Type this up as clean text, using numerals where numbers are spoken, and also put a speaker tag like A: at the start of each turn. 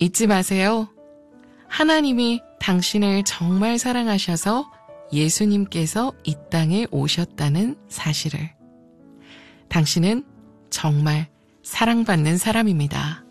A: 잊지 마세요. 하나님이 당신을 정말 사랑하셔서 예수님께서 이 땅에 오셨다는 사실을. 당신은 정말 사랑받는 사람입니다.